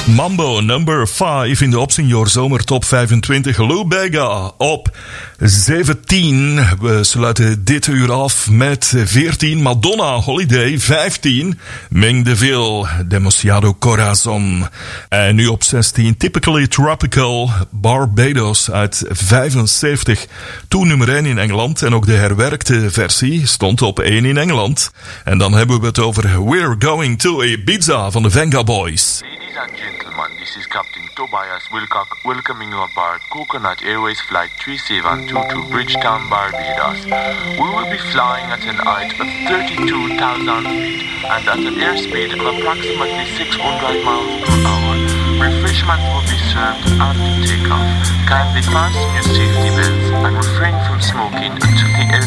Mambo number 5 in de Opsenior Zomer Top 25. Lou Bega op 17. We sluiten dit uur af met 14. Madonna Holiday 15. Ming DeVille, Demasiado Corazon. En nu op 16. Typically Tropical, Barbados uit 75. Toen nummer 1 in Engeland. En ook de herwerkte versie stond op 1 in Engeland. En dan hebben we het over We're Going to Ibiza van de Venga Boys. Ladies and gentlemen, this is Captain Tobias Wilcock welcoming you aboard Coconut Airways Flight 3722 to Bridgetown, Barbados. We will be flying at an height of 32,000 feet and at an airspeed of approximately 600 miles per hour. Refreshments will be served after takeoff. Kindly fasten your safety belts and refrain from smoking until the